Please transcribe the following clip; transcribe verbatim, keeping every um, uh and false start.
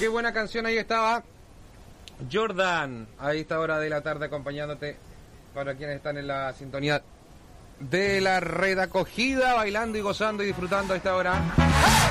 Qué buena canción, ahí estaba Jordan, a esta hora de la tarde acompañándote para quienes están en la sintonía de la red acogida, bailando y gozando y disfrutando a esta hora.